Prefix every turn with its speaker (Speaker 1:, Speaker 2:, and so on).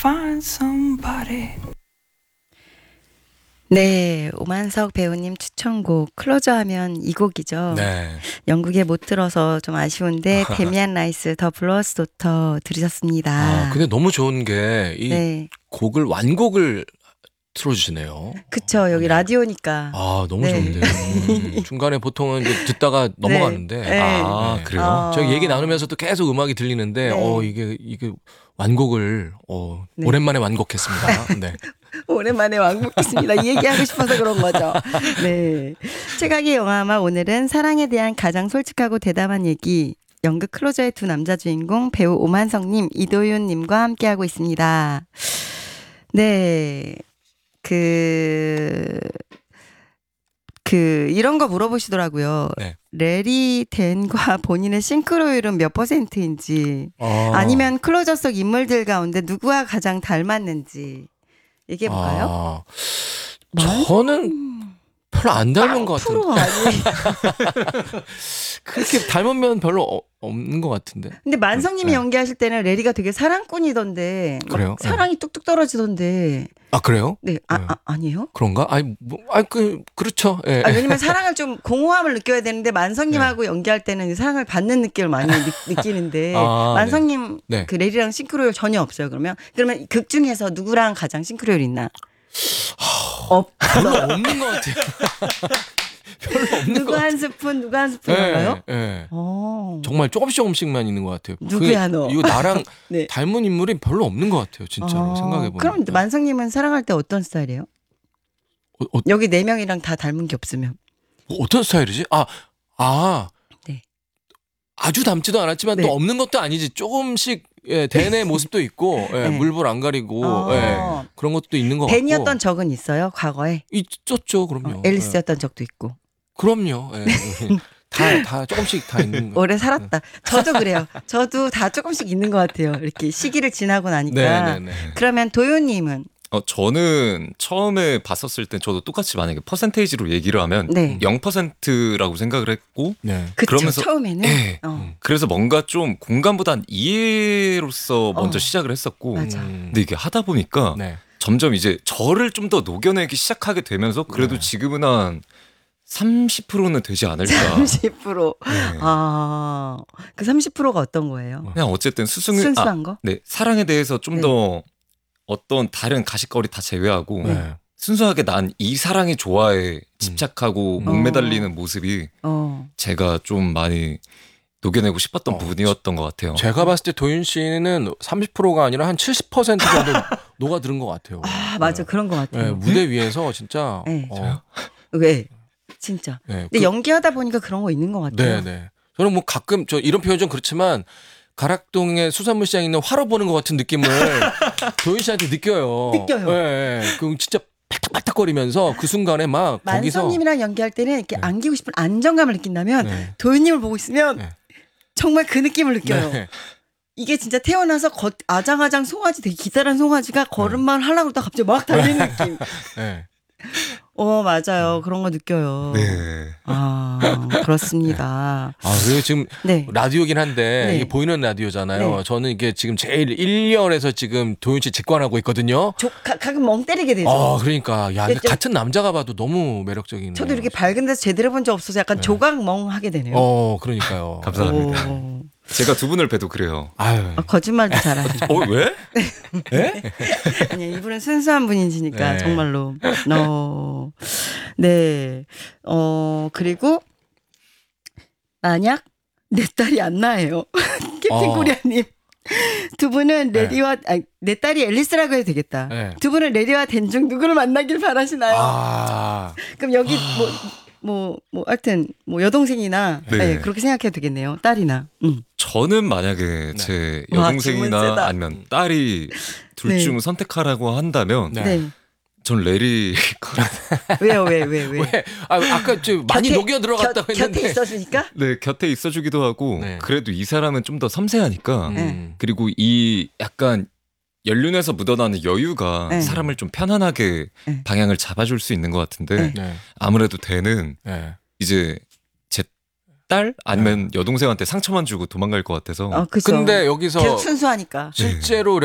Speaker 1: find somebody.
Speaker 2: 네, 오만석 배우님 추천곡 클로저 하면 이 곡이죠.
Speaker 3: 네.
Speaker 2: 영국에 못 들어서 좀 아쉬운데 데미안 라이스 더 블러스 도터 들으셨습니다.
Speaker 3: 아, 근데 너무 좋은 게 이
Speaker 2: 네,
Speaker 3: 곡을 완곡을 틀어주시네요.
Speaker 2: 그쵸. 여기 라디오니까.
Speaker 3: 아, 너무
Speaker 2: 네.
Speaker 3: 좋은데요. 중간에 보통은 이제 듣다가 넘어가는데.
Speaker 2: 네.
Speaker 3: 아,
Speaker 2: 네.
Speaker 3: 그래요? 저희 얘기 나누면서도 계속 음악이 들리는데,
Speaker 2: 네.
Speaker 3: 이게 완곡을,
Speaker 2: 네.
Speaker 3: 오랜만에 완곡했습니다. 네.
Speaker 2: 오랜만에 왕복했습니다. 이 얘기하고 싶어서 그런 거죠. 네. 최강의 영화마 오늘은 사랑에 대한 가장 솔직하고 대담한 얘기. 연극 클로저의 두 남자 주인공 배우 오만석님, 이도윤님과 함께하고 있습니다. 네. 이런 거 물어보시더라고요.
Speaker 3: 네.
Speaker 2: 레리 댄과 본인의 싱크로율은 몇 %인지, 아니면 클로저 속 인물들 가운데 누구와 가장 닮았는지 얘기해볼까요?
Speaker 3: 저는 별로 안 닮은 것 같은데.
Speaker 2: 프로 아니에요.
Speaker 3: 그렇게 닮으면 별로 없는 것 같은데.
Speaker 2: 근데 만성님이
Speaker 3: 네.
Speaker 2: 연기하실 때는 레리가 되게 사랑꾼이던데, 막
Speaker 3: 그래요?
Speaker 2: 사랑이 뚝뚝 떨어지던데.
Speaker 3: 아, 그래요?
Speaker 2: 네, 아니에요?
Speaker 3: 그런가? 그렇죠. 예.
Speaker 2: 왜냐면 사랑을 좀 공허함을 느껴야 되는데 만성님하고 연기할 때는 사랑을 받는 느낌을 많이 느끼는데 만성님
Speaker 3: 네.
Speaker 2: 그 레리랑 싱크로율 전혀 없어요. 그러면 극 중에서 누구랑 가장 싱크로율 있나?
Speaker 3: 별로 없는 것 같아요. 별로 없는 것
Speaker 2: 누구
Speaker 3: 같아요.
Speaker 2: 한 스푼 누가 한 스푼인가요?
Speaker 3: 예. 정말 조금씩만 있는 것 같아요.
Speaker 2: 누구야 너?
Speaker 3: 이거 나랑
Speaker 2: 네.
Speaker 3: 닮은 인물이 별로 없는 것 같아요. 진짜로 생각해보면.
Speaker 2: 그럼 만성님은 사랑할 때 어떤 스타일이에요? 여기 4명이랑 다 닮은 게 없으면.
Speaker 3: 어떤 스타일이지?
Speaker 2: 네.
Speaker 3: 아주 닮지도 않았지만
Speaker 2: 네.
Speaker 3: 또 없는 것도 아니지. 조금씩 대뇌 모습도 있고
Speaker 2: 네.
Speaker 3: 물불 안 가리고 그런 것도 있는 것 같고.
Speaker 2: 벤이었던 적은 있어요? 과거에?
Speaker 3: 있었죠. 그럼요.
Speaker 2: 앨리스였던 적도 있고.
Speaker 3: 그럼요. 다 조금씩 다 있는 거.
Speaker 2: 오래 살았다. 저도 그래요. 저도 다 조금씩 있는 것 같아요. 이렇게 시기를 지나고 나니까.
Speaker 3: 네네네.
Speaker 2: 그러면 도윤님은?
Speaker 4: 저는 처음에 봤었을 땐 저도 똑같이 만약에 퍼센테이지로 얘기를 하면
Speaker 2: 네.
Speaker 4: 0%라고 생각을 했고
Speaker 3: 네.
Speaker 2: 그쵸,
Speaker 4: 그러면서-
Speaker 2: 처음에는.
Speaker 4: 네. 그래서 뭔가 좀 공감보단 이해로서 먼저 시작을 했었고
Speaker 2: 맞아.
Speaker 4: 근데 이게 하다 보니까
Speaker 3: 네.
Speaker 4: 점점 이제 저를 좀 더 녹여내기 시작하게 되면서 그래도 지금은 한 30%는 되지 않을까.
Speaker 2: 30%.
Speaker 4: 네.
Speaker 2: 그 30%가 어떤 거예요?
Speaker 4: 그냥 어쨌든
Speaker 2: 순수한 거?
Speaker 4: 네, 사랑에 대해서 좀
Speaker 2: 네.
Speaker 4: 더 어떤 다른 가십거리 다 제외하고
Speaker 3: 네.
Speaker 4: 순수하게 난 이 사랑의 조화에 집착하고 목매달리는 모습이 제가 좀 많이 녹여내고 싶었던 부분이었던 것 같아요.
Speaker 3: 제가 봤을 때 도윤 씨는 30%가 아니라 한 70% 정도 녹아들은 것 같아요.
Speaker 2: 맞아. 그런 것 같아요.
Speaker 3: 네, 무대 위에서 진짜.
Speaker 2: 네. 왜? 진짜.
Speaker 3: 네,
Speaker 2: 근데 연기하다 보니까 그런 거 있는 것 같아요.
Speaker 3: 네. 저는 뭐 가끔 이런 표현 좀 그렇지만 가락동의 수산물 시장에 있는 화로 보는 것 같은 느낌을 도윤 씨한테 느껴요.
Speaker 2: 느껴요.
Speaker 3: 네. 그 진짜 팔딱팔딱거리면서 그 순간에 막 거기서
Speaker 2: 만성님이랑 연기할 때는 이렇게 안기고 싶은 안정감을 느낀다면
Speaker 3: 네.
Speaker 2: 도윤님을 보고 있으면
Speaker 3: 네.
Speaker 2: 정말 그 느낌을 느껴요.
Speaker 3: 네.
Speaker 2: 이게 진짜 태어나서 아장아장 송아지 되게 기다란 송아지가 걸음만 하려고 그러다 갑자기 막 달리는 느낌.
Speaker 3: 네.
Speaker 2: 맞아요. 그런 거 느껴요.
Speaker 4: 네.
Speaker 2: 그렇습니다.
Speaker 3: 그리고 지금
Speaker 2: 네.
Speaker 3: 라디오긴 한데
Speaker 2: 네.
Speaker 3: 이게 보이는 라디오잖아요.
Speaker 2: 네.
Speaker 3: 저는 이게 지금 제일 1열에서 지금 도윤 씨 직관하고 있거든요.
Speaker 2: 가끔 멍 때리게 되죠.
Speaker 3: 그러니까 야,
Speaker 2: 근데
Speaker 3: 같은 남자가 봐도 너무 매력적이네요.
Speaker 2: 저도 이렇게 밝은 데서 제대로 본 적 없어서 약간 조각 멍 하게 되네요.
Speaker 3: 그러니까요.
Speaker 4: 감사합니다.
Speaker 2: 오.
Speaker 4: 제가 두 분을 봬도 그래요.
Speaker 3: 아유.
Speaker 2: 거짓말도 잘하죠.
Speaker 4: 왜?
Speaker 2: 아니, 이분은 순수한 분이시니까
Speaker 3: 네.
Speaker 2: 정말로. 네. 그리고 만약 내 딸이 안 나요. 캡틴 코리아님. 두 분은 레디와 내 딸이 앨리스라고 해도 되겠다.
Speaker 3: 네.
Speaker 2: 두 분은 레디와 댄 중 누구를 만나길 바라시나요? 그럼 여기 하여튼 여동생이나
Speaker 4: 네.
Speaker 2: 그렇게 생각해도 되겠네요. 딸이나.
Speaker 4: 저는 만약에 제
Speaker 2: 와,
Speaker 4: 여동생이나
Speaker 2: 질문 세다.
Speaker 4: 아니면 딸이 둘
Speaker 2: 네.
Speaker 4: 중 선택하라고 한다면
Speaker 2: 네.
Speaker 4: 전 레리
Speaker 2: 왜요? 왜?
Speaker 3: 왜? 아까 좀 많이 녹여 들어갔다고 했는데.
Speaker 2: 곁에 있었으니까?
Speaker 4: 네, 곁에 있어주기도 하고
Speaker 3: 네.
Speaker 4: 그래도 이 사람은 좀 더 섬세하니까
Speaker 2: 네.
Speaker 4: 그리고 이 약간 연륜에서 묻어나는 여유가
Speaker 2: 네.
Speaker 4: 사람을 좀 편안하게
Speaker 2: 네.
Speaker 4: 방향을 잡아줄 수 있는 것 같은데
Speaker 3: 네.
Speaker 4: 아무래도 대는
Speaker 3: 네.
Speaker 4: 이제 제 딸 아니면 여동생한테 상처만 주고 도망갈 것 같아서
Speaker 2: 그죠.
Speaker 3: 근데 여기서
Speaker 2: 계속 순수하니까.
Speaker 3: 실제로